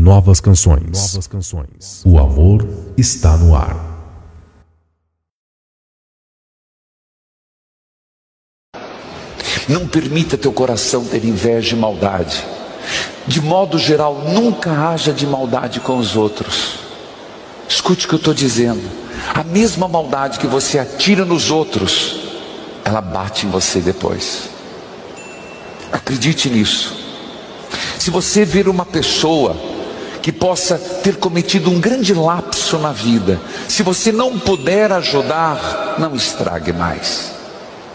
novas canções. O amor está no ar. Não permita teu coração ter inveja e maldade. De modo geral, nunca haja de maldade com os outros. Escute o que eu estou dizendo. A mesma maldade que você atira nos outros, ela bate em você depois. Acredite nisso. Se você ver uma pessoa que possa ter cometido um grande lapso na vida, se você não puder ajudar, não estrague mais.